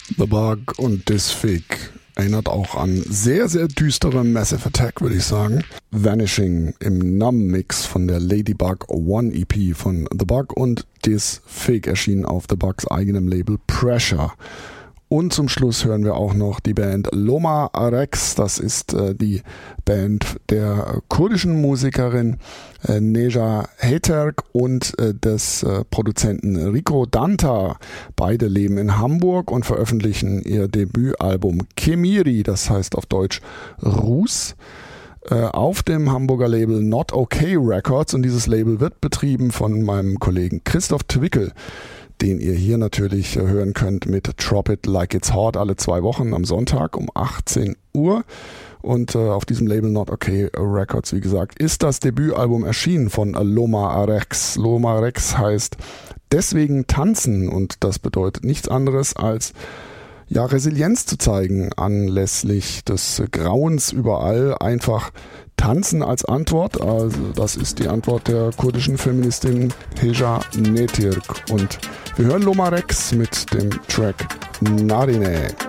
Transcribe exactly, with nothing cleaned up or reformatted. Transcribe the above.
The Bug und This Fig erinnert auch an sehr, sehr düstere Massive Attack, würde ich sagen. Vanishing im Numb-Mix von der Ladybug One E P von The Bug und This Fig erschienen auf The Bugs eigenem Label Pressure. Und zum Schluss hören wir auch noch die Band Loma Rex. Das ist äh, die Band der kurdischen Musikerin äh, Neja Heterk und äh, des äh, Produzenten Rico Danta. Beide leben in Hamburg und veröffentlichen ihr Debütalbum Kemiri, das heißt auf Deutsch Ruß, äh, auf dem Hamburger Label Not Okay Records. Und dieses Label wird betrieben von meinem Kollegen Christoph Twickel, den ihr hier natürlich hören könnt mit Drop It Like It's Hot alle zwei Wochen am Sonntag um achtzehn Uhr. Und äh, auf diesem Label Not Okay Records, wie gesagt, ist das Debütalbum erschienen von Loma Rex. Loma Rex heißt deswegen tanzen und das bedeutet nichts anderes als ja, Resilienz zu zeigen anlässlich des Grauens überall, einfach tanzen als Antwort. Also das ist die Antwort der kurdischen Feministin Heja Netirk. Und wir hören Loma Rex mit dem Track Narine.